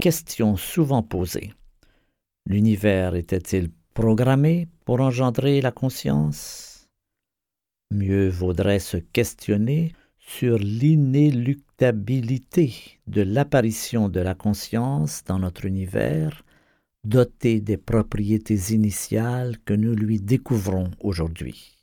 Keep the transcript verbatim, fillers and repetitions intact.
question souvent posée. L'univers était-il programmé pour engendrer la conscience? Mieux vaudrait se questionner sur l'inéluctabilité de l'apparition de la conscience dans notre univers, doté des propriétés initiales que nous lui découvrons aujourd'hui.